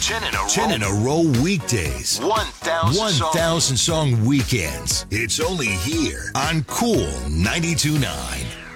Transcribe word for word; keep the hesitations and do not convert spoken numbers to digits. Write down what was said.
ten in a row. ten in a row weekdays. one thousand one thousand song weekends. It's only here on Cool ninety-two point nine.